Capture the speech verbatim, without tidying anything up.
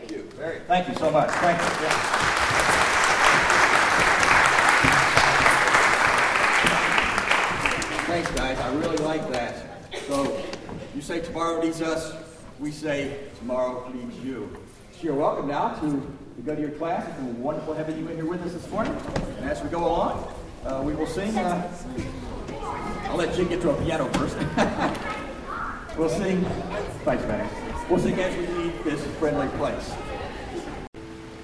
you. Very. Thank you so much. Thank you. Yeah. Thanks, guys. I really like that. So, you say tomorrow needs us. We say tomorrow needs you. So you're welcome now to, to go to your class. It's been wonderful having you in here with us this morning. And as we go along, uh, we will sing. Uh, I'll let Jim get to a piano first. We'll sing. Thanks, man. We'll sing as we leave this friendly place.